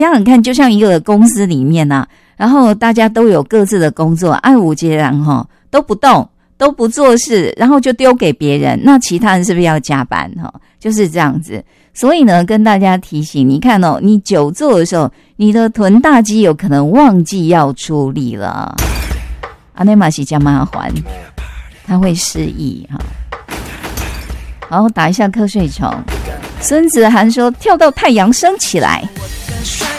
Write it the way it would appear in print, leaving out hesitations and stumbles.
想想看，就像一个公司里面啊，然后大家都有各自的工作，爱五节人哈都不动都不做事，然后就丢给别人，那其他人是不是要加班哈？就是这样子。所以呢，跟大家提醒，你看哦，你久坐的时候，你的臀大肌有可能忘记要出力了，那嘛是加麻烦，它会失忆哈。好，打一下瞌睡虫。孙子涵说：“跳到太阳升起来。”